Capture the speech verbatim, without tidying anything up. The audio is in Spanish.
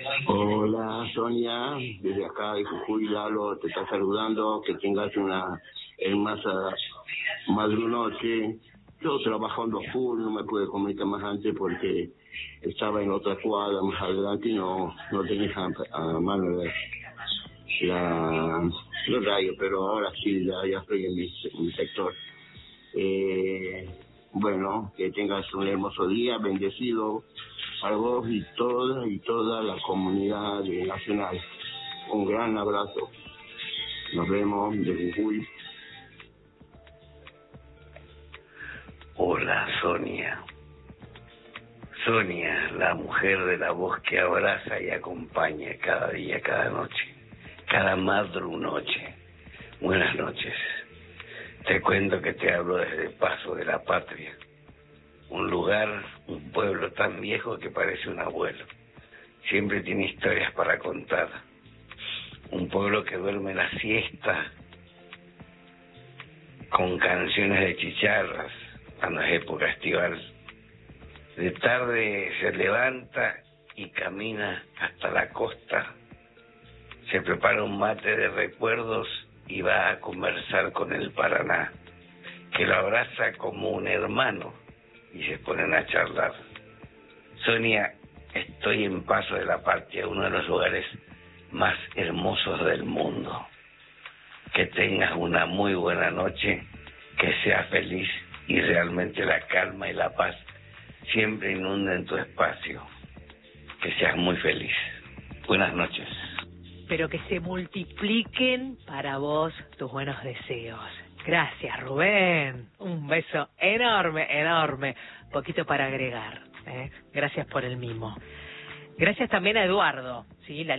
Hola Sonia, desde acá de Jujuy, Lalo te está saludando, que tengas una hermosa madrunoche. Yo trabajando full, no me pude comunicar más antes porque estaba en otra cuadra más adelante y no, no tenía a, a mano la, la, los rayos, pero ahora sí, ya, ya estoy en mi, en mi sector. Eh, bueno, que tengas un hermoso día, bendecido para vos y toda y toda la comunidad nacional. Un gran abrazo. Nos vemos desde Jujuy. Hola Sonia. Sonia, la mujer de la voz que abraza y acompaña cada día, cada noche, cada madrunoche. Buenas noches. Te cuento que te hablo desde Paso de la Patria, un lugar, un pueblo tan viejo que parece un abuelo. Siempre tiene historias para contar. Un pueblo que duerme la siesta con canciones de chicharras cuando es época estival. De tarde se levanta y camina hasta la costa. Se prepara un mate de recuerdos y va a conversar con el Paraná, que lo abraza como un hermano y se ponen a charlar. Sonia, estoy en Paso de la Patria, uno de los lugares más hermosos del mundo. Que tengas una muy buena noche, que seas feliz y realmente la calma y la paz siempre inunden tu espacio. Que seas muy feliz. Buenas noches. Pero que se multipliquen para vos tus buenos deseos. Gracias, Rubén. Un beso enorme, enorme. Poquito para agregar, ¿eh? Gracias por el mimo. Gracias también a Eduardo, ¿sí? La